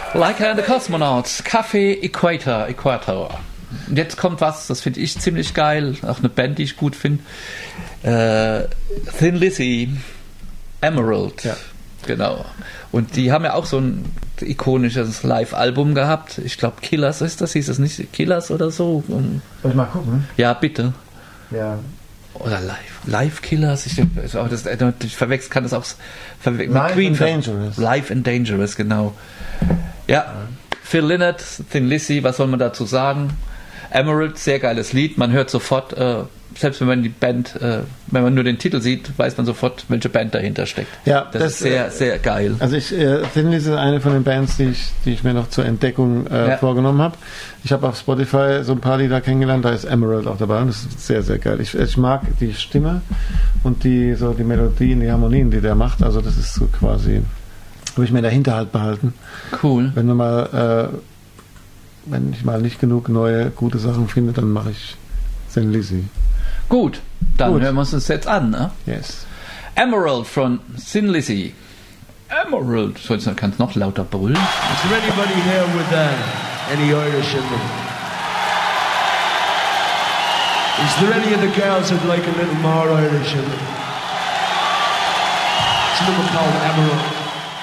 Like and the Cosmonauts, Café Equator. Und jetzt kommt was, das finde ich ziemlich geil, auch eine Band, die ich gut finde. Thin Lizzy, Emerald. Ja. Genau. Und die haben ja auch so ein ikonisches Live-Album gehabt. Ich glaube, Killers ist das, hieß es nicht Killers oder so? Soll ich mal gucken? Ja, bitte. Ja. Oder Live Killers, ich verwechseln kann das auch mit Live Queen. and Dangerous. Live and Dangerous, genau. Ja, Phil Lynott, Thin Lizzy, was soll man dazu sagen? Emerald, sehr geiles Lied, man hört sofort, selbst wenn man die Band, wenn man nur den Titel sieht, weiß man sofort, welche Band dahinter steckt. Ja, das ist sehr, sehr geil. Also Thin Lizzy ist eine von den Bands, die ich mir noch zur Entdeckung vorgenommen habe. Ich habe auf Spotify so ein paar Lieder kennengelernt, da ist Emerald auch dabei und das ist sehr, sehr geil. Ich mag die Stimme und die Melodien, die Harmonien, die der macht, also das ist so quasi, habe ich mir in der Hinterhalt behalten. Cool. Wenn ich mal nicht genug neue, gute Sachen finde, dann mache ich Thin Lizzy. Gut, dann hören wir uns das jetzt an, ne? Yes. Emerald von Thin Lizzy. Emerald. So, jetzt kannst du noch lauter brüllen. Is there anybody here with any Irish in them? Is there any of the girls who'd like a little more Irish in them? It's a little called Emerald.